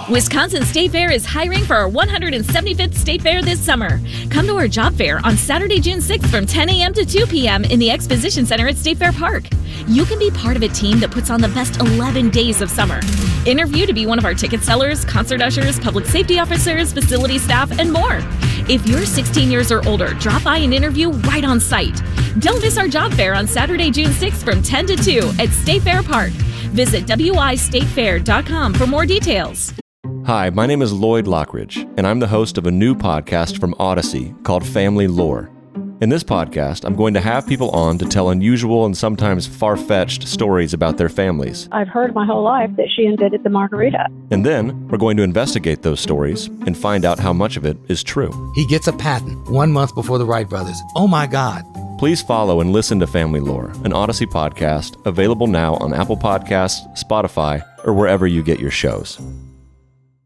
Wisconsin State Fair is hiring for our 175th State Fair this summer. Come to our job fair on Saturday, June 6th from 10 a.m. to 2 p.m. in the Exposition Center at State Fair Park. You can be part of a team that puts on the best 11 days of summer. Interview to be one of our ticket sellers, concert ushers, public safety officers, facility staff, and more. If you're 16 years or older, drop by and interview right on site. Don't miss our job fair on Saturday, June 6th from 10 to 2 at State Fair Park. Visit wistatefair.com for more details. Hi, my name is Lloyd Lockridge, and I'm the host of a new podcast from Odyssey called Family Lore. In this podcast, I'm going to have people on to tell unusual and sometimes far-fetched stories about their families. I've heard my whole life that she invented the margarita. And then we're going to investigate those stories and find out how much of it is true. He gets a patent 1 month before the Wright brothers. Oh my God. Please follow and listen to Family Lore, an Odyssey podcast available now on Apple Podcasts, Spotify, or wherever you get your shows.